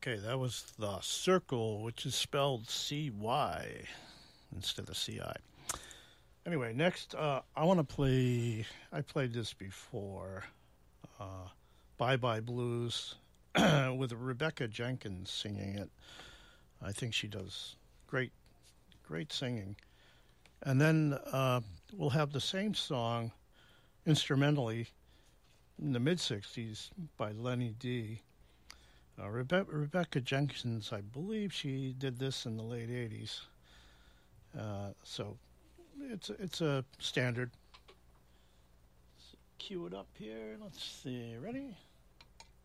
Okay, that was The Circle, which is spelled C-Y instead of C-I. Anyway, next, I want to play, I played this before, Bye Bye Blues, with Rebecca Jenkins singing it. I think she does great, great singing. And then we'll have the same song instrumentally in the mid-60s by Lenny D. Rebecca Jenkins, I believe she did this in the late 80s. So it's a standard. Let's cue it up here. Let's see. Ready?